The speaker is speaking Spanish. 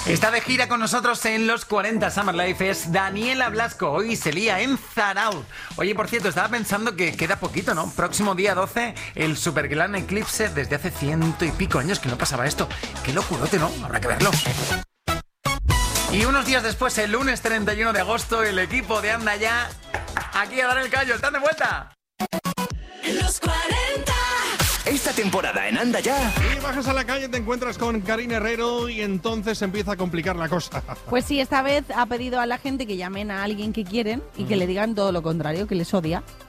Está de gira con nosotros en los 40 Summer Life, es Daniela Blasco. Hoy se lía en Zarauz. Oye, por cierto, estaba pensando que queda poquito, ¿no? Próximo día 12, el Super Gran Eclipse. Desde hace 100 y pico años que no pasaba esto. Qué locurote, ¿no? Habrá que verlo. Y unos días después, el lunes 31 de agosto, el equipo de Anda Ya, aquí a dar el callo. ¡Están de vuelta! Los 40. Esta temporada en Anda Ya. Y bajas a la calle, te encuentras con Karina Herrero y entonces empieza a complicar la cosa. Pues sí, esta vez ha pedido a la gente que llamen a alguien que quieren y que le digan todo lo contrario, que les odia.